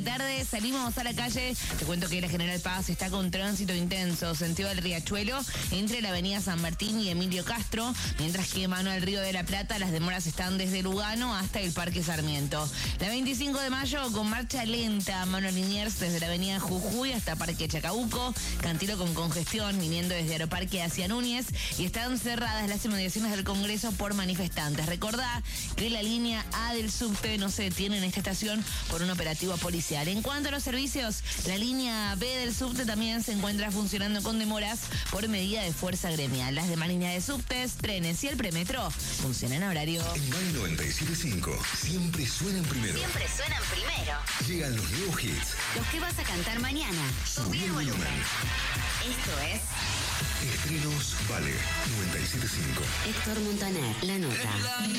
Tarde salimos a la calle, te cuento que la General Paz está con tránsito intenso, sentido del Riachuelo, entre la avenida San Martín y Emilio Castro, mientras que mano al Río de la Plata, las demoras están desde Lugano hasta el Parque Sarmiento. La 25 de mayo con marcha lenta, mano a Liniers desde la avenida Jujuy hasta Parque Chacabuco, Cantilo con congestión, viniendo desde Aeroparque hacia Núñez, y están cerradas las inmediaciones del Congreso por manifestantes. Recordá que la línea A del subte no se detiene en esta estación por un operativo policial. En cuanto a los servicios, la línea B del subte también se encuentra funcionando con demoras por medida de fuerza gremial. Las demás líneas de subtes, trenes y el premetro funcionan a horario. En Mai 97.5 siempre suenan primero. Siempre suenan primero. Llegan los nuevos hits. Los que vas a cantar mañana. Subí el volumen. Esto es Estrenos Vale 97.5. Héctor Montaner, La Nota.